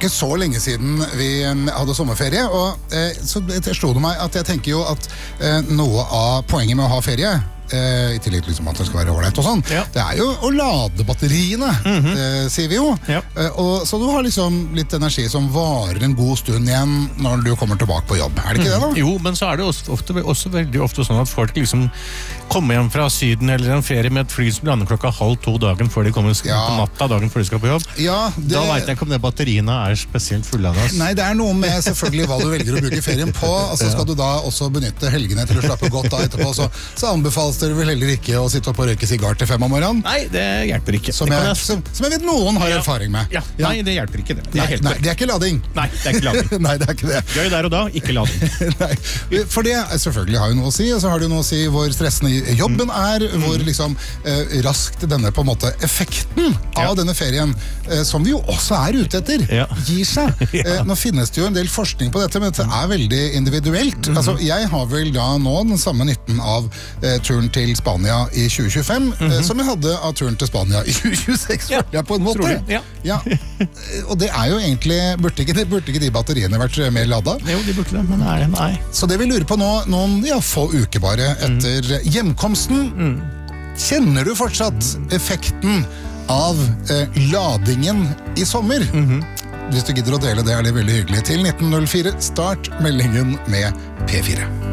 ikke så lenge siden vi hadde sommerferie, og så slo det meg at jeg tenker jo at noe av poenget med å ha ferie, i tillegg til liksom at det skal være ordentlig og sånn, det er jo å lade batteriene, sier vi jo. Og så du har liksom litt energi som varer en god stund igjen når du kommer tilbake på jobb. Er det ikke det da? Jo, men så er det også veldig ofte sånn at folk liksom kommer hjem fra Syden eller en ferie med et fly som lander 1:30 dagen før de kommer på natta dagen før de skal på jobb. Da vet jeg ikke om det batteriene er spesielt fulle av oss. Nei, det er noe med selvfølgelig hva du velger å bruke ferien på, altså skal du da også benytte helgene til å slappe godt av etterpå, så anbefales det vel heller ikke å sitte opp og røyke sigar til 5 om morgenen. Nei, det hjelper ikke. Som jeg vet noen har erfaring med. Nei, det hjelper ikke det. Nei, det er ikke lading. Nei, det er ikke lading. Nei, det er ikke det. Gøy der og da, ikke lading. Nei, for det selvfølgelig har jo noe å si, og så har det jo noe å si hvor stressende jobben er, hvor liksom raskt denne på en måte effekten av denne ferien, som vi jo også er ute etter, gir seg. Nå finnes det jo en del forskning på dette, men dette er veldig individuelt. Altså, jeg har vel da nå den samme nytten av turen til Spania i 2025, som jeg hadde av turen til Spania i 2026, på en måte. Og det er jo egentlig, burde ikke de batteriene vært mer ladet? Jo, de burde det, men nei. Så det vi lurer på nå, noen få uker bare etter hjemkomsten, kjenner du fortsatt effekten av ladingen i sommer? Hvis du gidder å dele det, er det veldig hyggelig. Til 1904, start meldingen med P4.